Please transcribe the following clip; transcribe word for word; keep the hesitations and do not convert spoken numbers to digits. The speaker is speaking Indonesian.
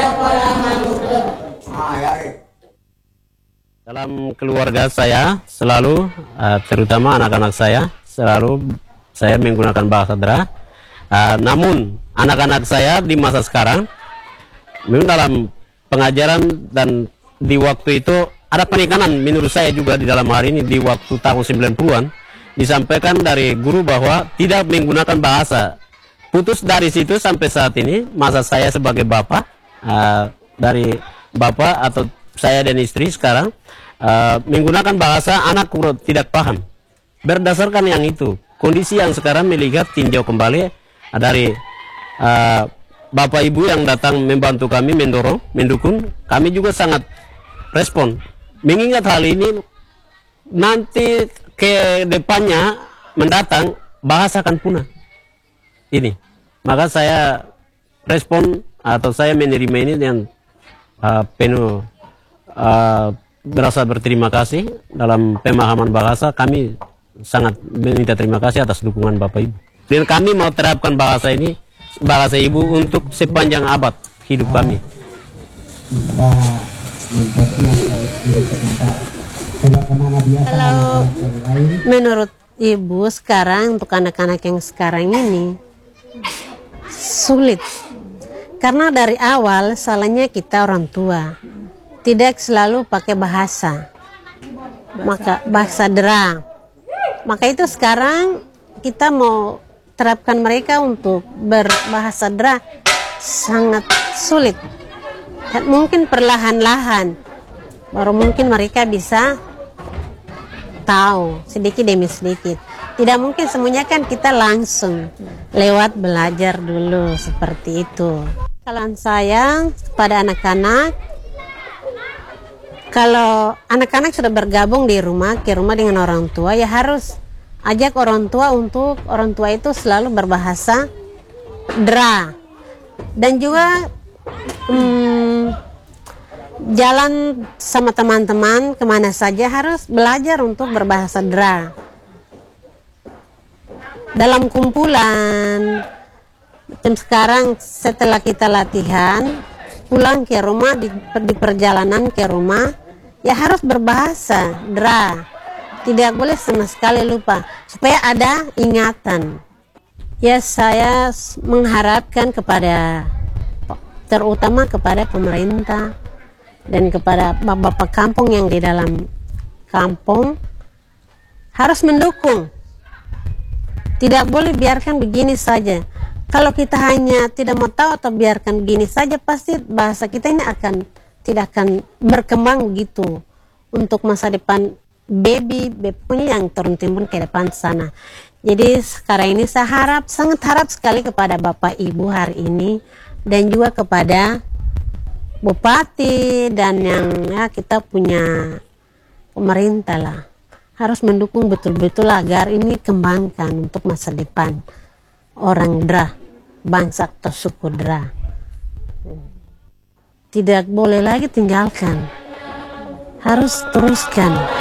Dalam keluarga saya selalu, uh, terutama anak-anak saya, selalu saya menggunakan bahasa Dra. Uh, namun anak-anak saya di masa sekarang, memang dalam pengajaran dan di waktu itu ada penekanan menurut saya juga di dalam hari ini di waktu tahun sembilan puluhan disampaikan dari guru bahwa tidak menggunakan bahasa. Putus dari situ sampai saat ini masa saya sebagai bapak, uh, dari bapak atau saya dan istri sekarang uh, menggunakan bahasa anak tidak paham. Berdasarkan yang itu, kondisi yang sekarang melihat tinjau kembali uh, dari uh, bapak ibu yang datang membantu kami, mendorong, mendukung, kami juga sangat respon. Mengingat hal ini, nanti ke depannya mendatang bahasa akan punah. Ini, maka saya respon atau saya menerima ini dengan uh, penuh uh, berasa berterima kasih. Dalam pemahaman bahasa kami sangat meminta terima kasih atas dukungan Bapak Ibu. Dan kami mau terapkan bahasa ini, bahasa Ibu untuk sepanjang abad hidup kami. Kalau menurut Ibu sekarang untuk anak-anak yang sekarang ini sulit, karena dari awal salahnya kita orang tua tidak selalu pakai bahasa, maka bahasa Dra. Maka itu sekarang kita mau terapkan mereka untuk berbahasa Dra sangat sulit. Dan mungkin perlahan-lahan baru mungkin mereka bisa tahu sedikit demi sedikit. Tidak mungkin semuanya kan kita langsung lewat belajar dulu seperti itu. Kalau saya pada anak-anak, kalau anak-anak sudah bergabung di rumah, ke rumah dengan orang tua, ya harus ajak orang tua untuk orang tua itu selalu berbahasa Dra. Dan juga hmm, jalan sama teman-teman kemana saja harus belajar untuk berbahasa Dra. Dalam kumpulan, macam sekarang setelah kita latihan, pulang ke rumah, di, di perjalanan ke rumah, ya harus berbahasa Dra. Tidak boleh sama sekali lupa, supaya ada ingatan. Ya saya mengharapkan kepada, terutama kepada pemerintah, dan kepada bapak-bapak kampung yang di dalam kampung, harus mendukung. Tidak boleh biarkan begini saja. Kalau kita hanya tidak mau tahu atau biarkan begini saja, pasti bahasa kita ini akan tidak akan berkembang gitu untuk masa depan baby, baby yang turun timbun ke depan sana. Jadi sekarang ini saya harap, sangat harap sekali kepada Bapak Ibu hari ini, dan juga kepada Bupati dan yang ya kita punya pemerintah lah, harus mendukung betul-betul agar ini kembangkan untuk masa depan orang Dra, bangsa atau suku Dra. Tidak boleh lagi tinggalkan, harus teruskan.